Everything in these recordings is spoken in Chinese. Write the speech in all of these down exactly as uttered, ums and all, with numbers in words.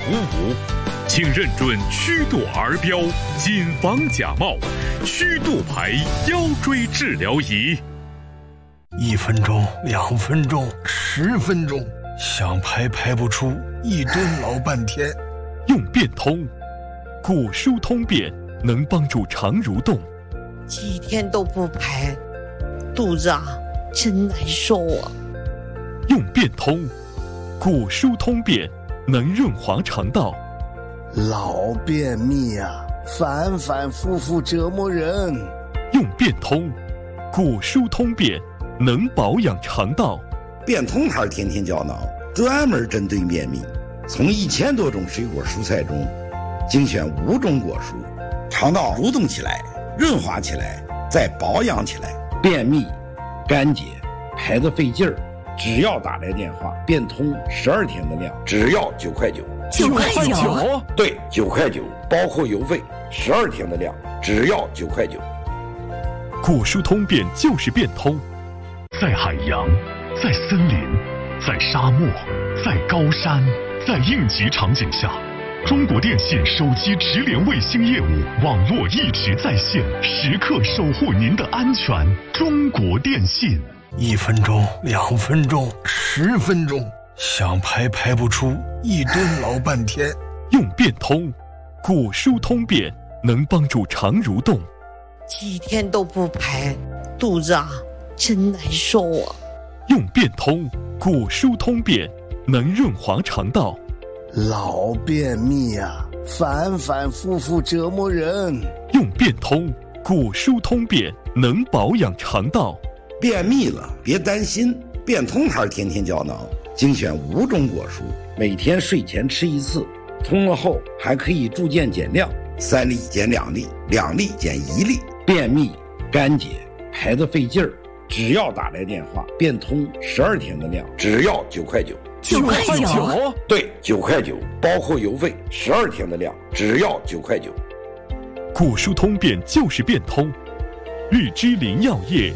五五，请认准曲度儿标，谨防假冒。曲度牌腰椎治疗仪。 一分钟，两分钟，十分钟，想排排不出，一蹲老半天。 用变通，骨疏通便能帮助肠蠕动。 几天都不排，肚子啊真难受啊。 用变通，骨疏通便能润滑肠道。 老便秘啊，反反复复折磨人。 用变通，骨疏通便能保养肠道。 变通牌天天胶囊专门针对便秘，从一千多种水果蔬菜中精选五种果蔬，肠道蠕动起来，润滑起来，再保养起来。便秘、干结、排得费劲儿，只要打来电话，变通十二天的量，只要九块九。 九块九？ 对，九块九，包括邮费，十二天的量，只要九块九。 骨疏通便就是变通。 在海洋，在森林，在沙漠，在高山，在应急场景下，中国电信手机直连卫星业务网络一直在线，时刻守护您的安全。中国电信。 一分钟，两分钟，十分钟，想排排不出，一蹲老半天。 用变通，骨疏通便能帮助肠蠕动。 几天都不排，肚子啊真难受啊。 用变通，骨疏通便能润滑肠道。 老便秘啊，反反复复折磨人。 用变通，骨疏通便能保养肠道。 便秘了别担心，变通牌天天胶囊精选五种果蔬，每天睡前吃一次，通了后还可以逐渐减量，三粒减两粒，两粒减一粒。便秘、干结、排得费劲儿，只要打来电话，变通十二天的量，只要九块九。 九块九？ 对，九块九，包括邮费，十二天的量，只要九块九。 骨疏通便就是变通。玉芝林药业。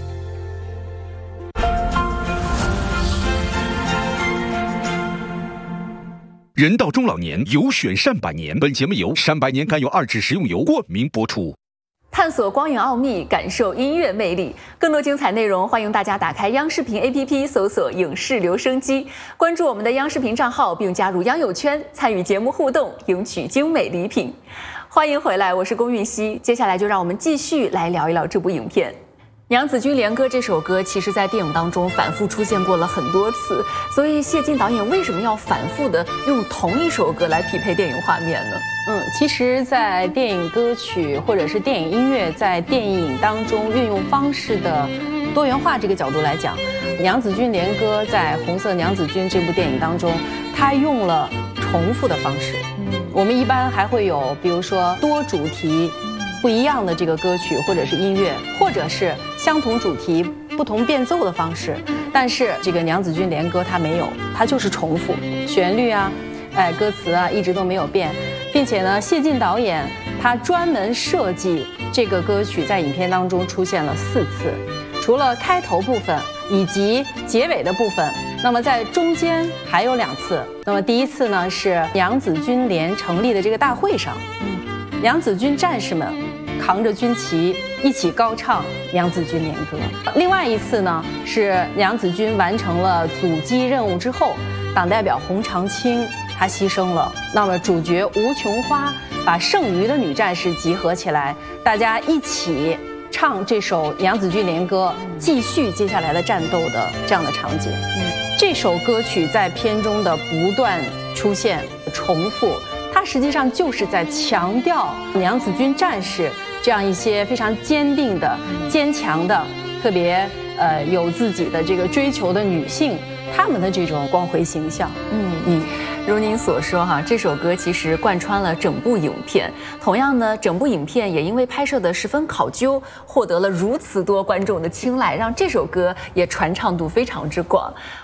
人到中老年，有选善百年。本节目由善百年甘油二酯食用油冠名播出。 探索光影奥秘，感受音乐魅力。更多精彩内容，欢迎大家打开央视频 A P P， 搜索“影视留声机”，关注我们的央视频账号，并加入央友圈，参与节目互动，赢取精美礼品。欢迎回来，我是龚韵希。接下来就让我们继续来聊一聊这部影片。娘子军连歌这首歌，其实在电影当中反复出现过了很多次，所以谢晋导演为什么要反复的用同一首歌来匹配电影画面呢？ 嗯，其实，在电影歌曲或者是电影音乐在电影当中运用方式的多元化这个角度来讲，娘子军连歌在《红色娘子军》这部电影当中，它用了重复的方式。嗯，我们一般还会有，比如说多主题不一样的这个歌曲或者是音乐，或者是相同主题不同变奏的方式，但是这个娘子军连歌它没有，它就是重复，旋律啊，哎，歌词啊一直都没有变，并且呢，谢晋导演他专门设计这个歌曲在影片当中出现了四次，除了开头部分以及结尾的部分，那么在中间还有两次。那么第一次呢是娘子军连成立的这个大会上，嗯，娘子军战士们扛着军旗一起高唱娘子军连歌。另外一次呢是娘子军完成了阻击任务之后，党代表洪长青他牺牲了，那么主角吴琼花把剩余的女战士集合起来，大家一起唱这首娘子军连歌，继续接下来的战斗的这样的场景。嗯，这首歌曲在片中的不断出现重复，它实际上就是在强调娘子军战士这样一些非常坚定的、坚强的、特别呃有自己的这个追求的女性，她们的这种光辉形象。 嗯嗯。如您所说哈，这首歌其实贯穿了整部影片。同样呢，整部影片也因为拍摄的十分考究，获得了如此多观众的青睐，让这首歌也传唱度非常之广。